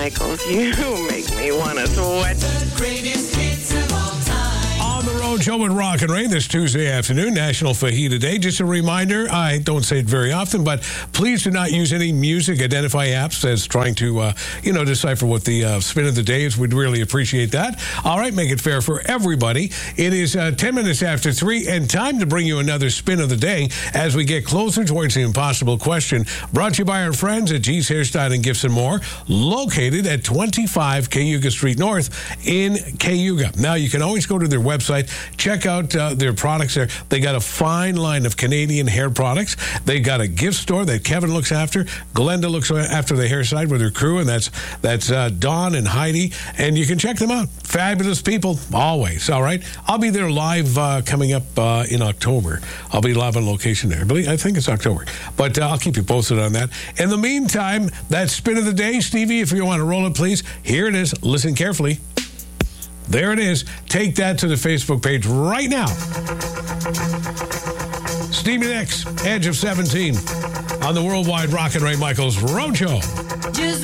Michaels. You make me want to sweat. The greatest hits of all time. On the road show with Rock and Rain this Tuesday afternoon, National Fajita Day. Just a reminder, I don't say it very often, but please do not use any music identify apps as trying to, decipher what the spin of the day is. We'd really appreciate that. All right, make it fair for everybody. It is 10 minutes after 3 and time to bring you another spin of the day as we get closer towards the impossible question. Brought to you by our friends at G's Hairstyle and Gifts and More, located at 25 Cayuga Street North in Cayuga. Now, you can always go to their website, check out their products there. They got a fine line of Canadian hair products. They got a gift store that Kevin looks after. Glenda looks after the hair side with her crew, and that's Dawn and Heidi. And you can check them out. Fabulous people, always. All right. I'll be there live coming up in October. I'll be live on location there. I think it's October. But I'll keep you posted on that. In the meantime, that spin of the day, Stevie, if you want to roll it, please. Here it is. Listen carefully. There it is. Take that to the Facebook page right now. Stevie Nicks, Edge of 17, on the Worldwide Rock and Ray Michaels Road Show. Just